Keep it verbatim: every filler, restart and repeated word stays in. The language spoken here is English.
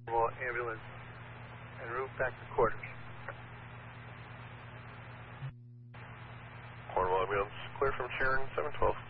ambulance en route back to quarters. Cornwall ambulance clear from Sharon seven twelve.